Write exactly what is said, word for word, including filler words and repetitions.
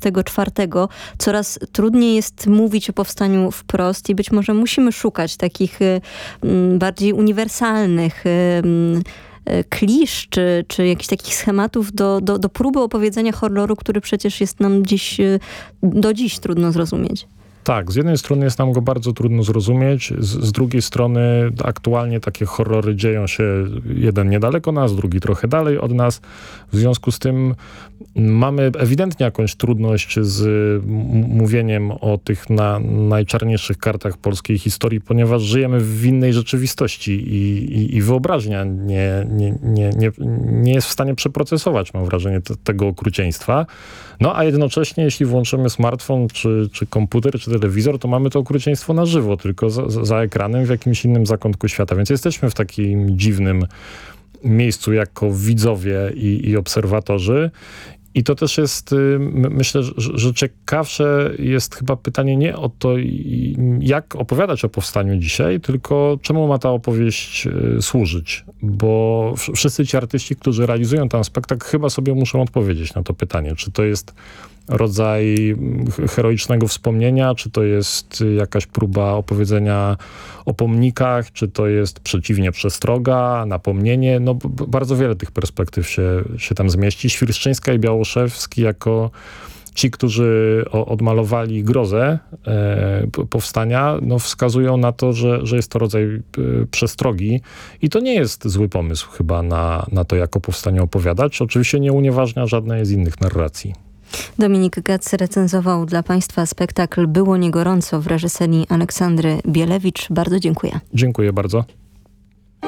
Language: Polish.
pięćdziesiątego czwartego coraz trudniej jest mówić o powstaniu wprost i być może musimy szukać takich m, bardziej uniwersalnych m, klisz, czy, czy jakichś takich schematów do, do, do próby opowiedzenia horroru, który przecież jest nam dziś, do dziś trudno zrozumieć. Tak, z jednej strony jest nam go bardzo trudno zrozumieć, z, z drugiej strony aktualnie takie horrory dzieją się jeden niedaleko nas, drugi trochę dalej od nas. W związku z tym mamy ewidentnie jakąś trudność z m- mówieniem o tych na, najczarniejszych kartach polskiej historii, ponieważ żyjemy w innej rzeczywistości i, i, i wyobraźnia nie, nie, nie, nie, nie jest w stanie przeprocesować, mam wrażenie, te, tego okrucieństwa. No a jednocześnie, jeśli włączymy smartfon, czy, czy komputer, czy telewizor, to mamy to okrucieństwo na żywo, tylko za, za ekranem w jakimś innym zakątku świata. Więc jesteśmy w takim dziwnym miejscu jako widzowie i, i obserwatorzy. I to też jest, myślę, że, że ciekawsze jest chyba pytanie nie o to, jak opowiadać o powstaniu dzisiaj, tylko czemu ma ta opowieść służyć. Bo wszyscy ci artyści, którzy realizują ten spektakl, chyba sobie muszą odpowiedzieć na to pytanie. Czy to jest rodzaj heroicznego wspomnienia, czy to jest jakaś próba opowiedzenia o pomnikach, czy to jest przeciwnie przestroga, napomnienie. No b- bardzo wiele tych perspektyw się, się tam zmieści. Świerszczyńska i Białoszewski jako ci, którzy o, odmalowali grozę e, powstania, no wskazują na to, że, że jest to rodzaj e, przestrogi i to nie jest zły pomysł chyba na, na to, jak o powstaniu opowiadać. Oczywiście nie unieważnia żadnej z innych narracji. Dominik Gac recenzował dla Państwa spektakl Było nie gorąco w reżyserii Aleksandry Bielewicz. Bardzo dziękuję. Dziękuję bardzo.